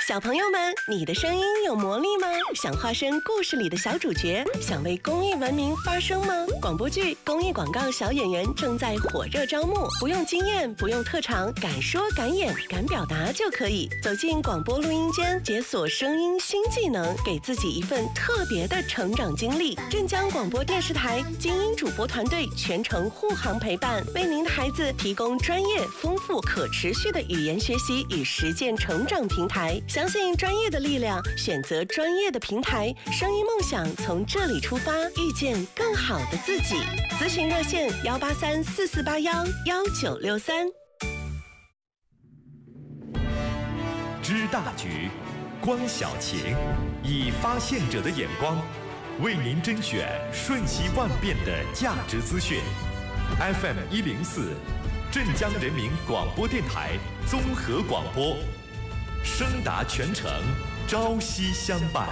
小朋友们，你的声音有魔力吗？想化身故事里的小主角，想为公益文明发声吗？广播剧、公益广告小演员正在火热招募，不用经验，不用特长，敢说敢演敢表达就可以。走进广播录音间，解锁声音新技能，给自己一份特别的成长经历。镇江广播电视台精英主播团队全程护航陪伴，为您的孩子提供专业、丰富、可持续的语言学习与实践成长平台。相信专业的力量，选择专业的平台，声音梦想从这里出发，遇见更好的自己。咨询热线18344811963。 知大局，观小情，以发现者的眼光，为您甄选瞬息万变的价值资讯。FM 104，镇江人民广播电台综合广播，声达全城，朝夕相伴。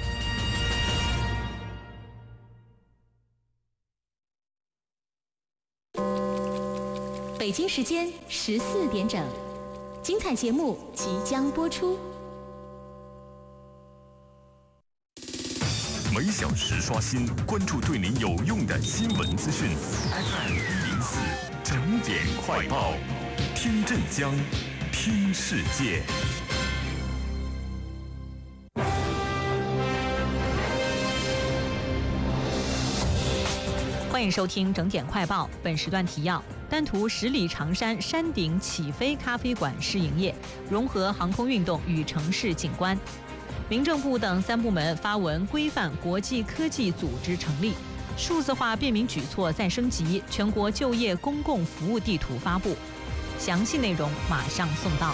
北京时间14点整，精彩节目即将播出。 每小时刷新，关注对您有用的新闻资讯。FM 104整点快报，听镇江，听世界。 欢迎收听整点快报。本时段提要：丹徒10里长山山顶起飞咖啡馆试营业，融合航空运动与城市景观。民政部等3部门发文规范国际科技组织成立。数字化便民举措再升级，全国就业公共服务地图发布。详细内容马上送到。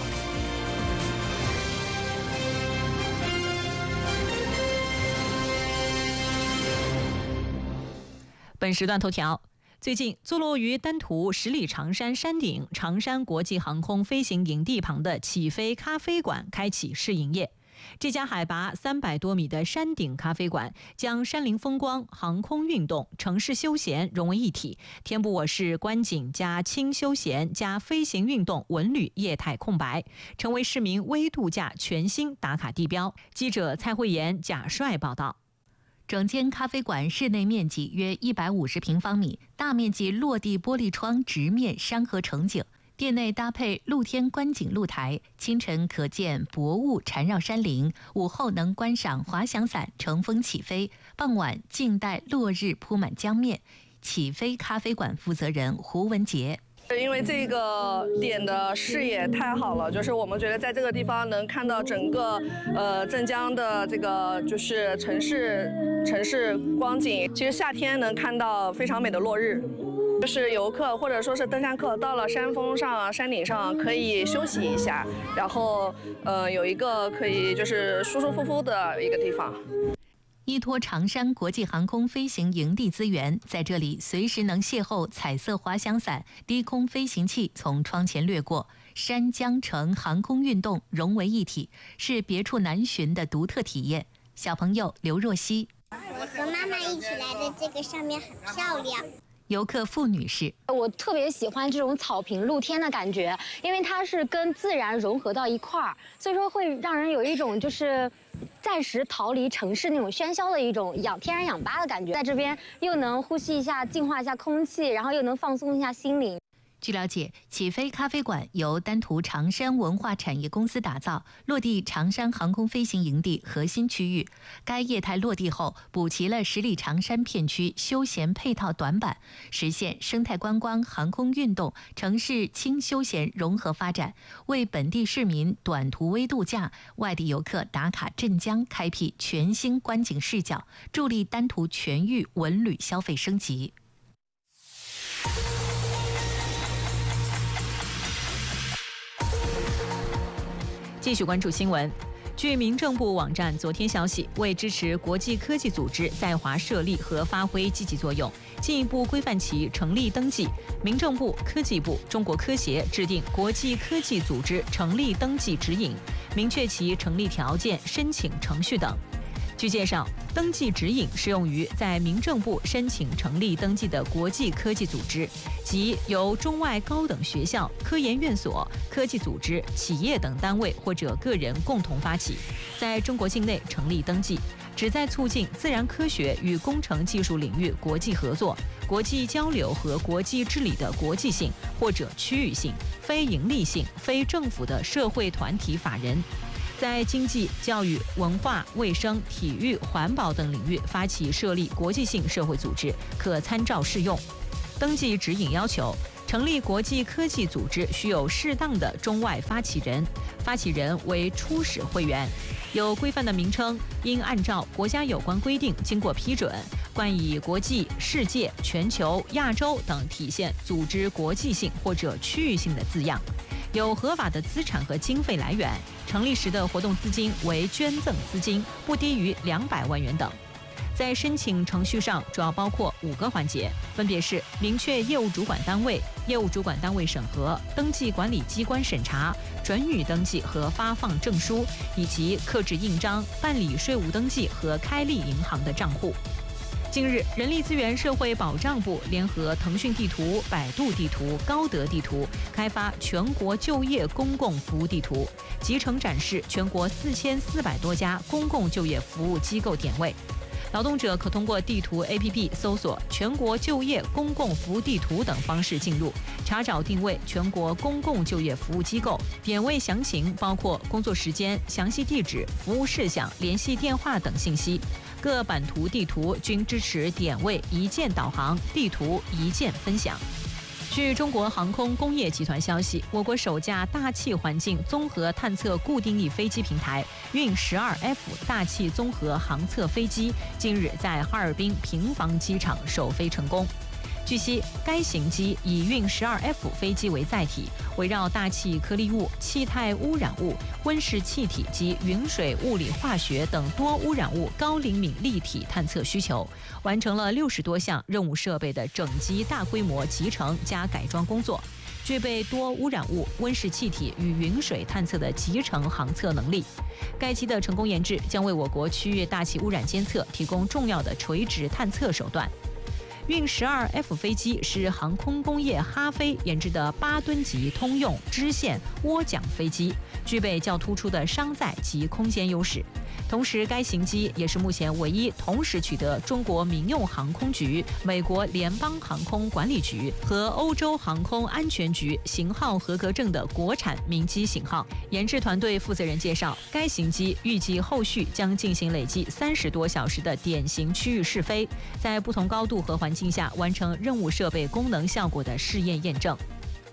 本时段头条：最近，坐落于丹徒10里长山山顶长山国际航空飞行营地旁的起飞咖啡馆开启试营业。这家海拔300多米的山顶咖啡馆，将山林风光、航空运动、城市休闲融为一体，填补我市观景加轻休闲加飞行运动文旅业态空白，成为市民微度假全新打卡地标。记者蔡慧妍、贾帅报道。 整间咖啡馆室内面积约150平方米，大面积落地玻璃窗直面山河城景。店内搭配露天观景露台，清晨可见薄雾缠绕山林，午后能观赏滑翔伞乘风起飞，傍晚静待落日铺满江面。起飞咖啡馆负责人胡文杰。 因为这个点的视野太好了，就是我们觉得在这个地方能看到整个镇江的这个就是城市光景。其实夏天能看到非常美的落日，就是游客或者说是登山客到了山峰上、山顶上可以休息一下，然后有一个可以就是舒舒服服的一个地方。 依托长山国际航空飞行营地资源，在这里随时能邂逅彩色滑翔伞、低空飞行器从窗前掠过，山江城航空运动融为一体，是别处难寻的独特体验。小朋友刘若曦： 我和妈妈一起来的这个上面很漂亮。 游客傅女士： 我特别喜欢这种草坪露天的感觉，因为它是跟自然融合到一块儿，所以说会让人有一种就是暂时逃离城市那种喧嚣的一种天然氧吧的感觉，在这边又能呼吸一下、净化一下空气，然后又能放松一下心灵。 据了解，起飞咖啡馆由丹徒长山文化产业公司打造，落地长山航空飞行营地核心区域。该业态落地后，补齐了10里长山片区休闲配套短板，实现生态观光、航空运动、城市轻休闲融合发展，为本地市民短途微度假、外地游客打卡镇江开辟全新观景视角，助力丹徒全域文旅消费升级。 继续关注新闻。据民政部网站昨天消息，为支持国际科技组织在华设立和发挥积极作用，进一步规范其成立登记，民政部、科技部、中国科协制定国际科技组织成立登记指引，明确其成立条件、申请程序等。 据介绍，登记指引适用于在民政部申请成立登记的国际科技组织，即由中外高等学校、科研院所、科技组织、企业等单位或者个人共同发起，在中国境内成立登记，旨在促进自然科学与工程技术领域国际合作、国际交流和国际治理的国际性或者区域性、非营利性、非政府的社会团体法人。在经济、教育、文化、卫生、体育、环保等领域发起设立国际性社会组织，可参照适用。登记指引要求，成立国际科技组织需有适当的中外发起人，发起人为初始会员，有规范的名称，应按照国家有关规定经过批准，冠以国际、世界、全球、亚洲等体现组织国际性或者区域性的字样。有合法的资产和经费来源，成立时的活动资金为捐赠资金，不低于200万元等。在申请程序上，主要包括5个环节，分别是明确业务主管单位、业务主管单位审核、登记管理机关审查、准予登记和发放证书，以及刻制印章、办理税务登记和开立银行的账户。近日，人力资源社会保障部联合腾讯地图、百度地图、高德地图开发全国就业公共服务地图，集成展示全国4400多家公共就业服务机构点位。劳动者可通过地图 APP 搜索全国就业公共服务地图等方式进入，查找定位全国公共就业服务机构，点位详情包括工作时间、详细地址、服务事项、联系电话等信息。各版图地图均支持点位一键导航、地图一键分享。据中国航空工业集团消息，我国首架大气环境综合探测固定翼飞机平台运12F 大气综合航测飞机近日在哈尔滨平房机场首飞成功。据悉，该型机以运12F 飞机为载体，围绕大气颗粒物、气态污染物、温室气体及云水物理化学等多污染物高灵敏立体探测需求，完成了60多项任务设备的整机大规模集成加改装工作，具备多污染物、温室气体与云水探测的集成航测能力。该机的成功研制将为我国区域大气污染监测提供重要的垂直探测手段。运12F 飞机是航空工业哈飞研制的8吨级通用支线涡桨飞机，具备较突出的商载及空间优势。同时，该型机也是目前唯一同时取得中国民用航空局、美国联邦航空管理局和欧洲航空安全局型号合格证的国产民机型号。研制团队负责人介绍，该型机预计后续将进行累计30多小时的典型区域试飞，在不同高度和环境下完成任务设备功能效果的试验验证。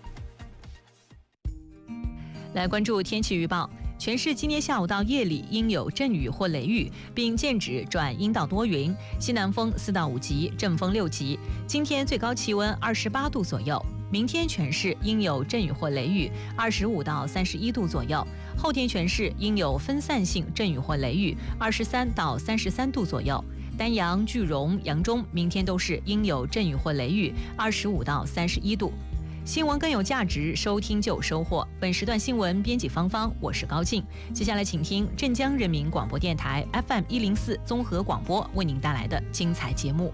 来关注天气预报。全市今天下午到夜里应有阵雨或雷雨，并见指转阴到多云，西南风4到5级，阵风6级。今天最高气温28度左右。明天全市应有阵雨或雷雨，25到31度左右。后天全市应有分散性阵雨或雷雨，23到33度左右。丹阳、句容、扬中明天都是应有阵雨或雷雨，25到31度。新闻更有价值，收听就有收获。本时段新闻编辑芳芳，我是高静。接下来请听镇江人民广播电台 FM 104综合广播为您带来的精彩节目。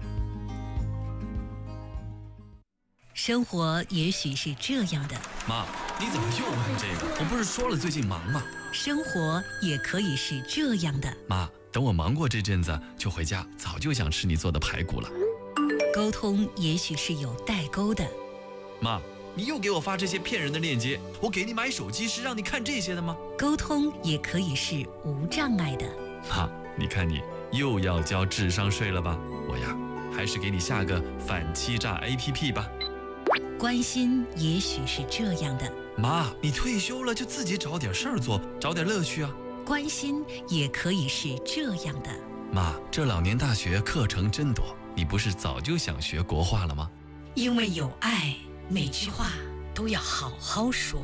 生活也许是这样的， 妈，你怎么又问这个？我不是说了最近忙吗？ 生活也可以是这样的， 妈，等我忙过这阵子就回家，早就想吃你做的排骨了。 沟通也许是有代沟的， 妈，你又给我发这些骗人的链接，我给你买手机是让你看这些的吗？ 沟通也可以是无障碍的。 妈，你看你又要交智商税了吧？我呀，还是给你下个反欺诈 APP 吧。 关心也许是这样的， 妈，你退休了就自己找点事儿做，找点乐趣啊。 关心也可以是这样的。 妈，这老年大学课程真多，你不是早就想学国画了吗？ 因为有爱，每句话都要好好说。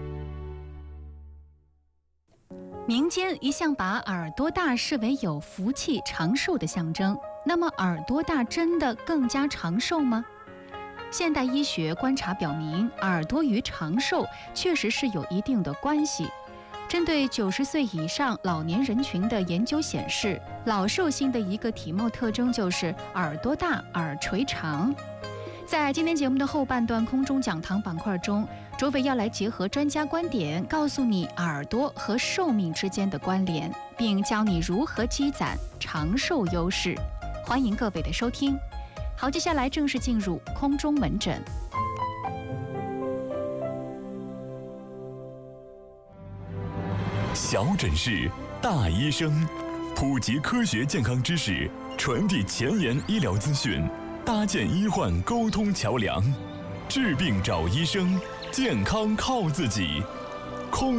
民间一向把耳朵大视为有福气、长寿的象征，那么耳朵大真的更加长寿吗？现代医学观察表明，耳朵与长寿确实是有一定的关系。 针对90岁以上老年人群的研究显示，老寿星的一个体貌特征就是耳朵大、耳垂长。在今天节目的后半段空中讲堂板块中，卓伟要来结合专家观点，告诉你耳朵和寿命之间的关联，并教你如何积攒长寿优势。欢迎各位的收听。好，接下来正式进入空中门诊。 小诊室，大医生，普及科学健康知识，传递前沿医疗资讯，搭建医患沟通桥梁，治病找医生，健康靠自己。空